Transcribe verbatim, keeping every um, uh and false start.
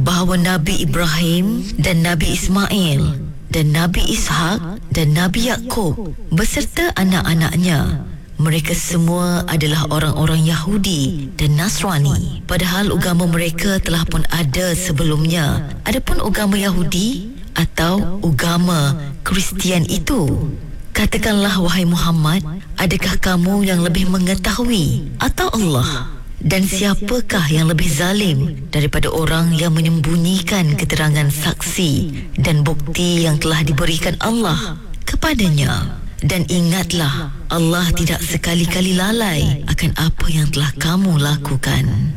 bahawa Nabi Ibrahim dan Nabi Ismail dan Nabi Ishak dan Nabi Yakub beserta anak-anaknya, mereka semua adalah orang-orang Yahudi dan Nasrani, padahal agama mereka telah pun ada sebelumnya. Adapun agama Yahudi atau agama Kristian itu, katakanlah wahai Muhammad, adakah kamu yang lebih mengetahui atau Allah? Dan siapakah yang lebih zalim daripada orang yang menyembunyikan keterangan saksi dan bukti yang telah diberikan Allah kepadanya? Dan ingatlah, Allah tidak sekali-kali lalai akan apa yang telah kamu lakukan.